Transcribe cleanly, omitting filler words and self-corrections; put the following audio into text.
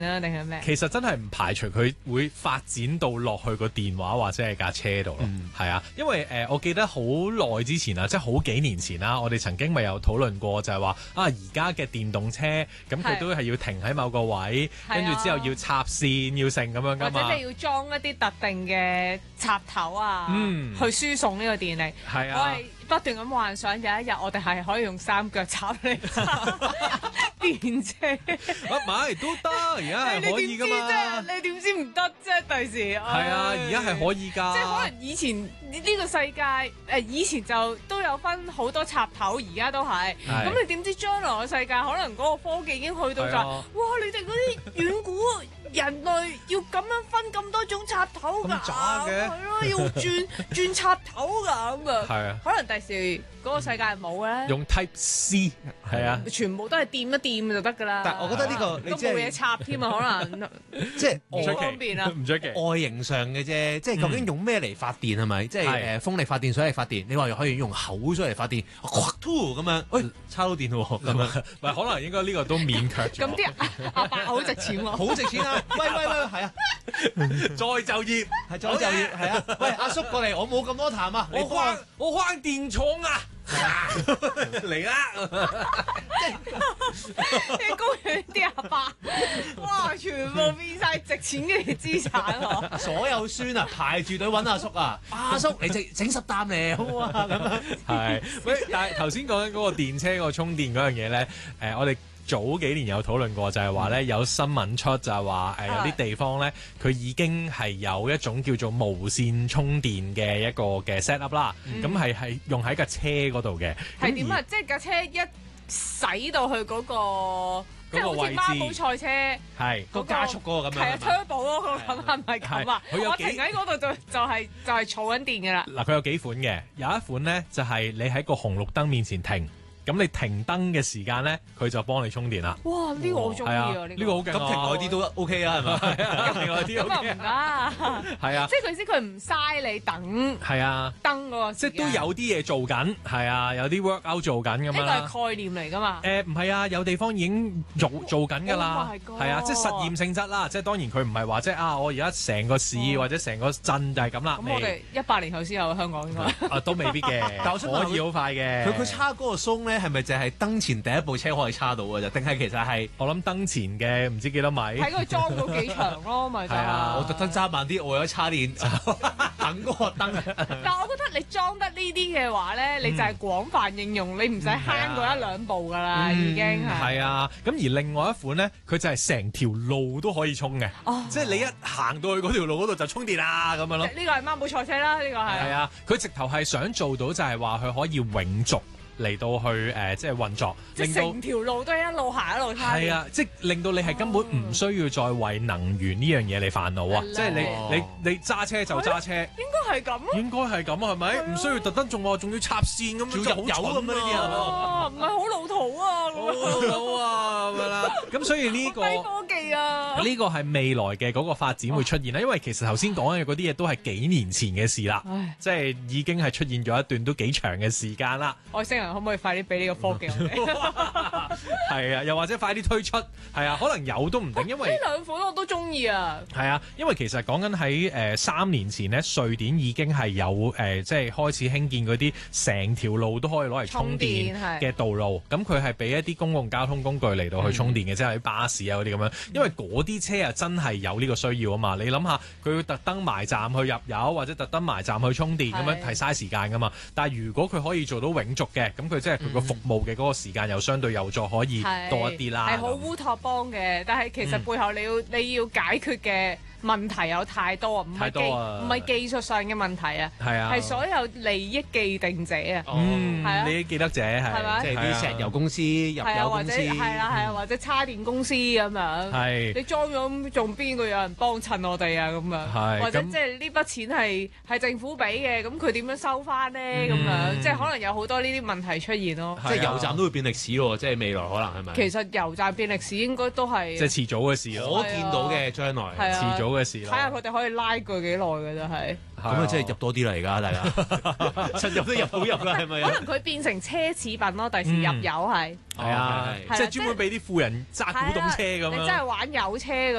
啊，定係咩？ 其實真係唔排除佢會發展到落去個電話或者係架車度咯。係啊，因為我記得好耐之前啊，即係好幾年前啦，我哋曾經咪有討論過，就係話而家嘅電動車咁佢都係要停喺某個位，跟住之後要插線要成咁樣噶嘛， 或者你要裝一啲特定嘅插頭啊，去輸送呢個電力。 係啊， 我係不斷咁幻想有一日我哋係可以用三腳插嚟插電車。 唔係都得，而家係可以噶嘛。 你點知唔得啫？第時係啊，而家係可以㗎。 即係可能以前呢個世界以前就都有分好多插頭，而家都係。咁你點知將來嘅世界可能嗰個科技已經去到就係哇！你哋嗰啲遠古人類要咁樣分咁多種插頭㗎，係咯，要轉插頭㗎咁啊。係啊，可能第時嗰個世界冇嘅， 用 Type C 係啊， 全部都係掂一掂就得㗎啦。 但係我覺得呢個都冇嘢插添啊，可能即係好方便啊， 唔出奇。 外形上嘅啫，即係究竟用咩嚟發電係咪？即係風力發電、水力發電。你話又可以用口水嚟發電，咁樣，喂，叉到電喎咁樣。 唔係，可能應該呢個都勉強咗。 咁啲阿伯好值錢喎， 好值錢啊！喂，係啊， 再就業係再就業係啊！喂，阿叔過嚟，我冇咁多痰啊！ 我開電廠啊！嚟啦！ 啲公園啲阿伯，哇！全部變晒值錢嘅資產喎。 所有孫啊，排住隊揾阿叔啊！阿叔你整10擔嚟好啊！咁樣係喂，但係頭先講緊嗰個電車個充電嗰樣嘢咧，我哋早幾年有討論過，就係話咧有新聞出就係話有啲地方咧，佢已經係有一種叫做無線充電嘅一個嘅 set up 啦。咁係用喺架車嗰度嘅。 係點啊？即係架車一駛到去嗰個。即係好似孖寶賽車， 係個加速嗰個咁樣， 係啊 turbo 嗰個咁係咪咁啊？我停喺嗰度就係儲緊電㗎啦。 嗱，佢有幾款嘅，有一款咧就係你喺個紅綠燈面前停。咁你停燈嘅時間咧，佢就幫你充電啦。 哇！呢個好中意啊！呢個好勁。 咁停耐啲都 OK 啊，係咪？ 停耐啲 OK 咁啊唔得。係啊，即係佢知佢唔嘥你等。係啊，燈嗰個。即係都有啲嘢做緊，係啊，有啲 workout 做緊咁樣啦。 呢個係概念嚟㗎嘛？ 唔係啊，有地方已經做緊㗎啦。係啊，即係實驗性質啦。即係當然佢唔係話即係我而家成個市或者成個鎮就係咁啦。 咁我哋100年後先有香港應該。 都未必嘅，但可以好快嘅。 佢叉嗰個鬆咧，係咪就係燈前第一部車可以叉到嘅啫？定係其實係我諗燈前嘅唔知幾多米？ 睇佢裝到幾長咯，咪就係啊！我特登揸慢啲，我為咗叉電等嗰個燈。 但係我覺得你裝得呢啲嘅話咧，你就係廣泛應用，你唔使慳過1-2步㗎啦，已經係。 係啊，咁而另外一款咧，佢就係成條路都可以充嘅，即係你一行到去嗰條路嗰度就充電啦咁樣咯。 呢個係孖寶賽車啦，呢個係。 係啊，佢直頭係想做到就係話佢可以永續。嚟到去即係運作， 令到成條路都係一路行一路叉電。 係啊，即係令到你係根本唔需要再為能源呢樣嘢嚟煩惱啊！即係你揸車就揸車， 應該係咁咯。 應該係咁啊，係咪？唔需要特登仲要插線咁樣， 要入油咁樣呢啲係咪？ 唔係好老土啊！ 好老啊咁樣啦。咁所以呢個低科技啊， 呢個係未來嘅嗰個發展會出現啦。因為其實頭先講嘅嗰啲嘢都係幾年前嘅事啦，即係已經係出現咗一段都幾長嘅時間啦。 外星人可唔可以快啲俾呢個科技我哋？ 係啊，又或者快啲推出，係啊，可能有都唔定，因為呢兩款我都中意啊。 係啊，因為其實講緊喺3年前咧，瑞典已經係有即係開始興建嗰啲成條路都可以攞嚟充電嘅道路。咁佢係俾一啲公共交通工具嚟到去充電嘅，即係啲巴士啊嗰啲咁樣。因為嗰啲車啊真係有呢個需要啊嘛。你諗下，佢要特登埋站去入油，或者特登埋站去充電咁樣係嘥時間噶嘛。但係如果佢可以做到永續嘅，咁佢即係佢個服務嘅嗰個時間又相對又再可以多一啲啦。 係好烏托邦嘅，但係其實背後你要解決嘅問題有太多啊，唔係技術上嘅問題啊，係所有利益既定者啊， 利益既得者係， 即係啲石油公司、入油公司， 係啦，或者叉電公司咁樣，你裝咗仲邊個有人幫襯我哋啊咁樣，或者即係呢筆錢係政府俾嘅，咁佢點樣收翻呢？咁樣，即係可能有好多呢啲問題出現咯。 即係油站都會變歷史喎，即係未來可能係咪？ 其實油站變歷史應該都係即係遲早嘅事咯， 我見到嘅將來遲早嘅事咯。 睇下佢哋可以拉鋸幾耐嘅真係。 咁啊，即係入多啲啦，而家大家趁入都入好入啦，係咪？ 可能佢變成奢侈品咯，第時入油係。 係啊，即係專門俾啲富人揸古董車咁樣。 你真係玩油車